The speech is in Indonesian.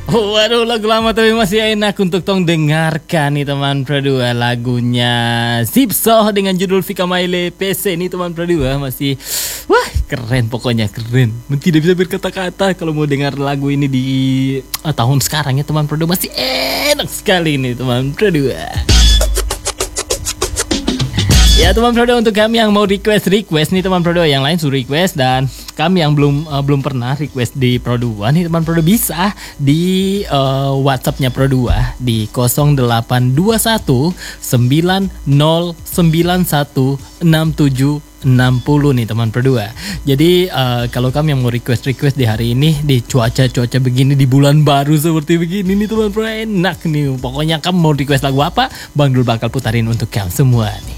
Waduh, lagu lama tapi masih enak untuk tong dengarkan nih teman berdua. Lagunya Zipso dengan judul Vika Maile PC nih teman berdua. Masih wah keren, pokoknya keren. Tidak bisa berkata-kata kalau mau dengar lagu ini di tahun sekarang ya teman berdua. Masih enak sekali nih teman berdua. Ya teman berdua, untuk kami yang mau request nih teman berdua, yang lain suruh request, dan kami yang belum pernah request di Pro 2 nih teman Pro 2 bisa di WhatsAppnya Pro 2 di 0821 9091 6760 nih teman Pro 2. Jadi kalau kami yang mau request di hari ini di cuaca begini, di bulan baru seperti begini nih teman Pro, enak nih. Pokoknya kamu mau request lagu apa, Bang Dul bakal putarin untuk kamu semua nih.